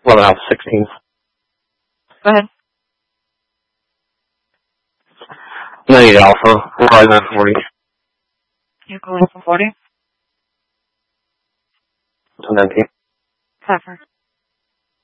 11 16. Go ahead. 98 Alpha, Verizon 40. You're calling for 40? 19. Pfeffer.